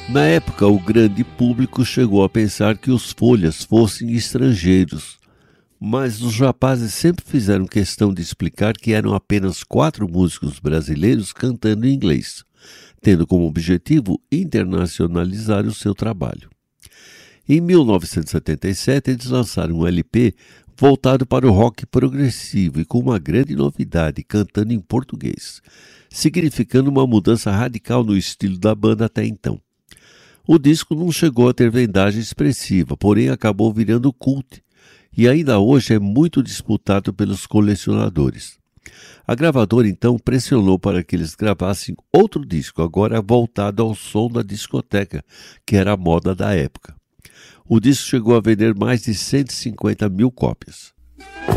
Na época, o grande público chegou a pensar que os Folhas fossem estrangeiros, mas os rapazes sempre fizeram questão de explicar que eram apenas 4 músicos brasileiros cantando em inglês, tendo como objetivo internacionalizar o seu trabalho. Em 1977, eles lançaram um LP voltado para o rock progressivo e com uma grande novidade, cantando em português, significando uma mudança radical no estilo da banda até então. O disco não chegou a ter vendagem expressiva, porém acabou virando cult e ainda hoje é muito disputado pelos colecionadores. A gravadora então pressionou para que eles gravassem outro disco, agora voltado ao som da discoteca, que era a moda da época. O disco chegou a vender mais de 150 mil cópias.